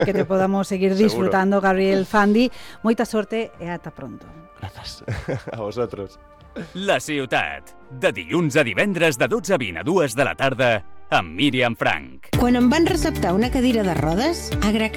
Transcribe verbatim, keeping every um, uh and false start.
que te podamos seguir disfrutando, Gabriel Fandi. Moita sorte e ata pronto. Gracias. A vosotros. La ciutat, de dilluns a divendres de dotze a vint a dues de la tarda, amb Míriam Frank. Quan em van receptar una cadira de rodes, a Gra